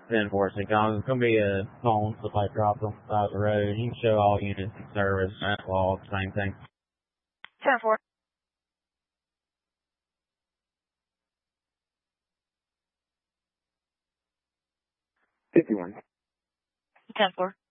10-4, it's going to be a phone supply drop on the side of the road. You can show all units in service at log, same thing. 10-4. $51. 10-4.